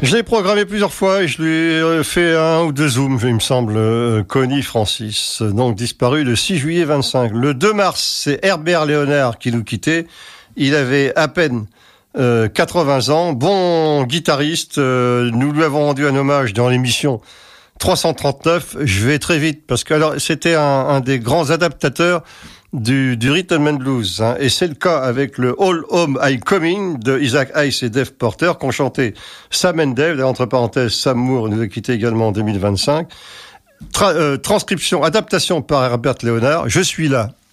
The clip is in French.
Je l'ai programmé plusieurs fois et je lui ai fait un ou deux zooms, il me semble. Connie Francis, donc disparu le 6 juillet 25. Le 2 mars, c'est Herbert Léonard qui nous quittait. Il avait à peine 80 ans. Bon guitariste, nous lui avons rendu un hommage dans l'émission 339. Je vais très vite parce que alors c'était un des grands adaptateurs du rhythm and blues, hein, et c'est le cas avec le All Home I Coming de Isaac Hayes et Dave Porter qu'ont chanté Sam and Dave. Entre parenthèses, Sam Moore nous a quitté également en 2025. Transcription, adaptation par Herbert Léonard. Je suis là.